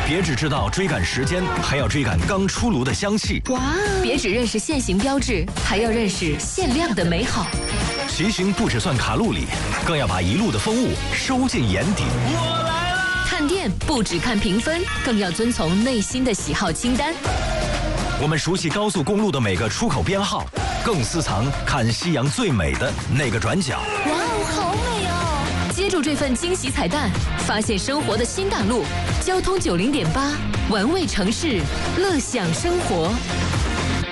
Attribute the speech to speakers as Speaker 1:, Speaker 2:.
Speaker 1: 别只知道追赶时间，还要追赶刚出炉的香气。
Speaker 2: 哇！别只认识限行标志，还要认识限量的美好。
Speaker 1: 骑行不只算卡路里，更要把一路的风物收进眼底。
Speaker 3: 我来了！
Speaker 2: 探店不只看评分，更要遵从内心的喜好清单。
Speaker 1: 我们熟悉高速公路的每个出口编号，更私藏看夕阳最美的那个转角。
Speaker 2: 哇哦，好美哦！接住这份惊喜彩蛋，发现生活的新大陆。交通90.8，玩味城市，乐享生活。